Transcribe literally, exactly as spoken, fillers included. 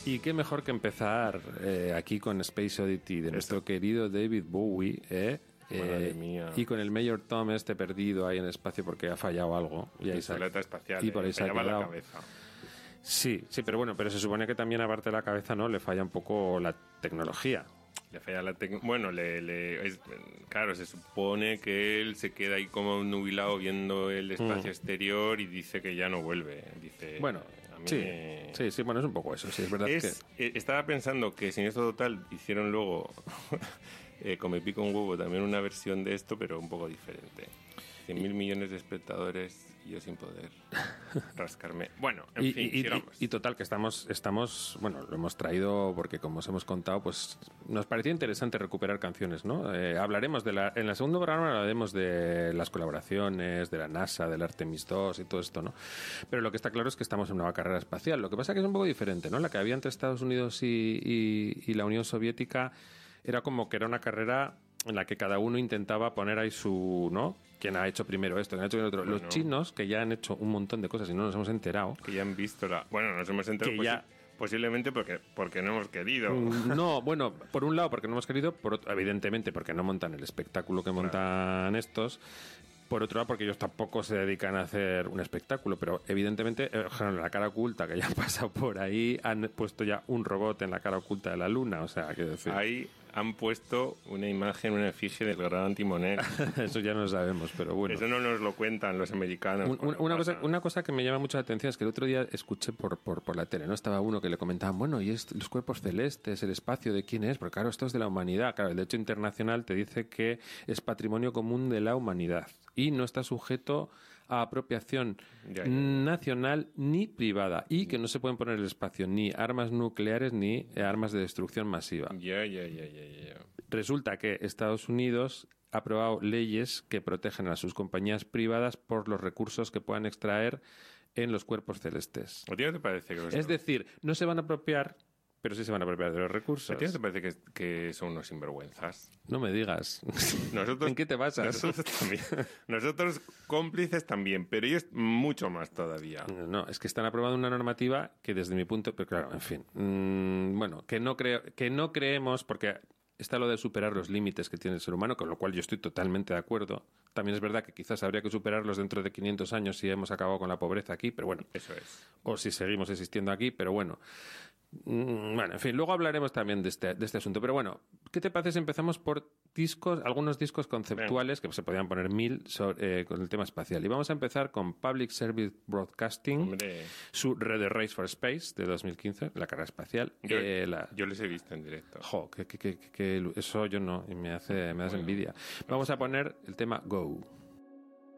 Y qué mejor que empezar eh, aquí con Space Oddity de nuestro querido David Bowie, ¿eh? Madre Eh, mía. y con el Mayor Tom este perdido ahí en el espacio porque ha fallado algo. Y ahí se ha- Pistoleta espacial. y por ahí eh, se ha fallaba la quedado. cabeza. Sí, sí, pero bueno, pero se supone que también aparte de la cabeza, ¿no? Le falla un poco la tecnología. Le falla la tec- Bueno, le, le- es- claro, se supone que él se queda ahí como nubilado viendo el espacio Mm. exterior y dice que ya no vuelve. Dice, Bueno, a mí sí, me- sí, sí, bueno, es un poco eso, sí, es verdad Es- que... eh, Estaba pensando que Siniestro Total hicieron luego, eh, con Me Pico un Huevo, también una versión de esto, pero un poco diferente. cien mil millones de espectadores y yo sin poder rascarme. Bueno, en Y, fin, y- y- sigamos. y total, que estamos, estamos, bueno, lo hemos traído porque como os hemos contado, pues nos parecía interesante recuperar canciones, ¿no? Eh, hablaremos de la, en el segundo programa hablaremos de las colaboraciones, de la NASA, del Artemis dos y todo esto, ¿no? Pero lo que está claro es que estamos en una nueva carrera espacial. Lo que pasa es que es un poco diferente, ¿no? La que había entre Estados Unidos y, y- y la Unión Soviética era como que era una carrera en la que cada uno intentaba poner ahí su, ¿no? ¿Quién ha hecho primero esto? ¿Quién ha hecho primero otro? Bueno. Los chinos, que ya han hecho un montón de cosas y no nos hemos enterado. Que ya han visto la... Bueno, nos hemos enterado Que ya- posi- posiblemente porque, porque no hemos querido. Mm, No, bueno, por un lado porque no hemos querido, por otro, evidentemente porque no montan el espectáculo que montan estos. Por otro lado, porque ellos tampoco se dedican a hacer un espectáculo, pero evidentemente, eh, en la cara oculta que ya han pasado por ahí, han puesto ya un robot en la cara oculta de la luna, o sea, quiero decir, Ahí han puesto una imagen, una efigie del gran timonel. eso ya no lo sabemos, pero bueno. Eso no nos lo cuentan los americanos. Un- un- cuando una, cosa, pasan. una cosa que me llama mucho la atención es que el otro día escuché por, por, por la tele, ¿no? Estaba uno que le comentaban, bueno, y es, los cuerpos celestes, el espacio, ¿de quién es? Porque claro, esto es de la humanidad. Claro, el derecho internacional te dice que es patrimonio común de la humanidad y no está sujeto a apropiación Ya, ya, ya. nacional ni privada y que no se pueden poner en el espacio ni armas nucleares ni eh, armas de destrucción masiva. Ya, ya, ya, ya, ya, ya. Resulta que Estados Unidos ha aprobado leyes que protegen a sus compañías privadas por los recursos que puedan extraer en los cuerpos celestes. ¿A ti no te parece que los- Es decir, no se van a apropiar, pero sí se van a apropiar de los recursos. ¿A ti no te parece que, que son unos sinvergüenzas? No me digas. Nosotros, ¿En qué te basas? Nosotros también. Nosotros cómplices también, pero ellos mucho más todavía. No, no, es que están aprobando una normativa que desde mi punto, pero claro, en fin, mm, bueno, que no creo, que no creemos, porque está lo de superar los límites que tiene el ser humano, con lo cual yo estoy totalmente de acuerdo. También es verdad que quizás habría que superarlos dentro de quinientos años si hemos acabado con la pobreza aquí, pero bueno, Eso es. o si seguimos existiendo aquí, pero bueno. Mm, Bueno, en fin, luego hablaremos también de este, de este asunto. Pero bueno, ¿qué te parece si empezamos por discos, algunos discos conceptuales, que se podrían poner mil sobre, eh, con el tema espacial? Y vamos a empezar con Public Service Broadcasting, Hombre. su Red Race for Space de dos mil quince, la carrera espacial. Yo, Eh, la- yo les he visto en directo. Jo, que, que- que- que- que eso yo no, y me hace me das envidia. Vamos a poner el tema Go.